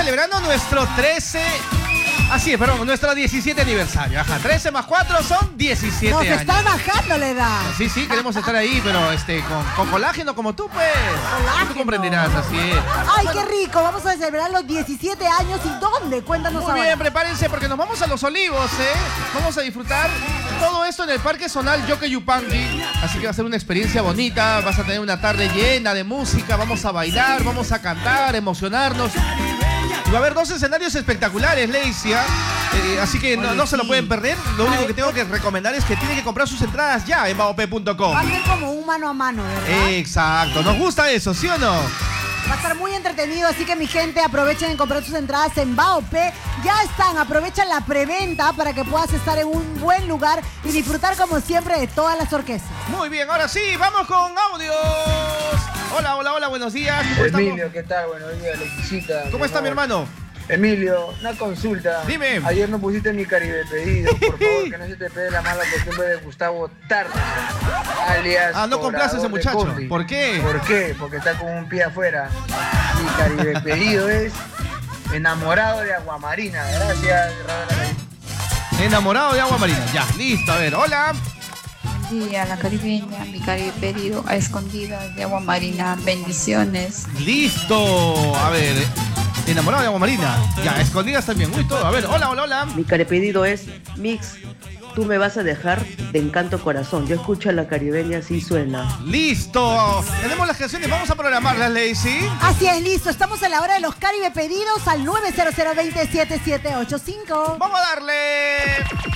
celebrando nuestro 13... Así es, perdón, nuestro 17 aniversario. Ajá, 13 más 4 son 17 años. Nos está bajando la edad. Sí, queremos estar ahí, pero con colágeno como tú, pues. Colágeno. Tú comprenderás, así es. Ay, qué rico. Vamos a celebrar los 17 años. ¿Y dónde? Cuéntanos Muy ahora. bien, prepárense porque nos vamos a Los Olivos, ¿eh? Vamos a disfrutar todo esto en el Parque Zonal Yoke Yupanqui. Así que va a ser una experiencia bonita. Vas a tener una tarde llena de música. Vamos a bailar, vamos a cantar, emocionarnos. Y va a haber 2 escenarios espectaculares, Leicia. Así que no se lo pueden perder. Lo único que tengo que recomendar es que tienen que comprar sus entradas ya en baop.com. Va a ser como un mano a mano, ¿verdad? Exacto. ¿Nos gusta eso, sí o no? Va a estar muy entretenido, así que mi gente, aprovechen en comprar sus entradas en Baop. Ya están, aprovechen la preventa para que puedas estar en un buen lugar y disfrutar como siempre de todas las orquestas. Muy bien, ahora sí, vamos con audios. Hola, buenos días. ¿Cómo Emilio, estamos? ¿qué tal? Buenos días, Alexisita. ¿Cómo está mi hermano? Emilio, una consulta. Dime. Ayer no pusiste mi Caribe pedido, por favor, que no se te pegue la mala costumbre de Gustavo Tarta, alias... No complace ese Cobrador de muchacho. Combi. ¿Por qué? ¿Por qué? Porque está con un pie afuera. Mi Caribe pedido es enamorado de Aguamarina. Gracias, Radio Enamorado de agua marina. Ya, listo. A ver, hola. Sí, a la caribeña, mi caribe pedido a escondidas de agua marina. Bendiciones. Listo. A ver, enamorado de agua marina. Ya, escondidas también. Uy, todo. A ver, hola. Mi carepedido es Mix, tú me vas a dejar de Encanto Corazón. Yo escucho a la caribeña, así suena. Listo. Tenemos las canciones. Vamos a programarlas, Lacey. Así es, listo. Estamos en la hora de los Caribe pedidos al 900 20 7785. Vamos a darle.